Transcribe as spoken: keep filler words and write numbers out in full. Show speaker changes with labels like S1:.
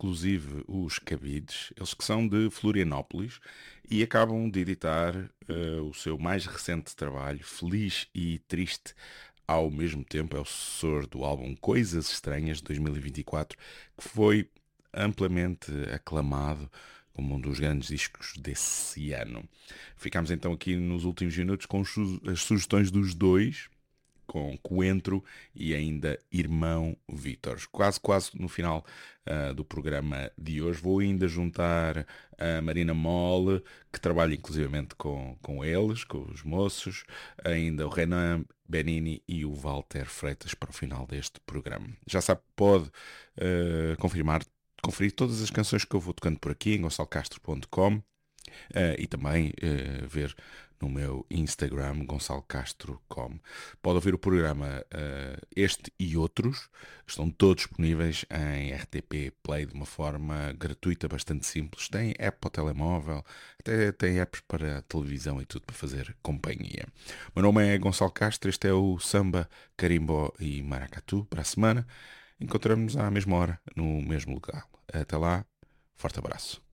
S1: inclusive os Cabides, eles que são de Florianópolis e acabam de editar uh, o seu mais recente trabalho, Feliz e Triste ao mesmo tempo. É o sucessor do álbum Coisas Estranhas de dois mil e vinte e quatro, que foi amplamente aclamado como um dos grandes discos desse ano. Ficámos então aqui nos últimos minutos com as sugestões dos dois, com Coentro e ainda Irmão Vítor. Quase, quase no final uh, do programa de hoje. Vou ainda juntar a Marina Mole, que trabalha inclusivamente com, com eles, com os moços, ainda o Renan Benini e o Walter Freitas para o final deste programa. Já sabe, pode uh, confirmar, conferir todas as canções que eu vou tocando por aqui em gonçalo castro ponto com. Uh, e também uh, ver no meu Instagram, gonçalo castro ponto com. Pode ouvir o programa uh, este e outros, estão todos disponíveis em R T P Play de uma forma gratuita, bastante simples. Tem app para o telemóvel, até tem apps para a televisão e tudo para fazer companhia. O meu nome é Gonçalo Castro, este é o Samba, Carimbó e Maracatu. Para a semana encontramos-nos à mesma hora, no mesmo lugar. Até lá, forte abraço.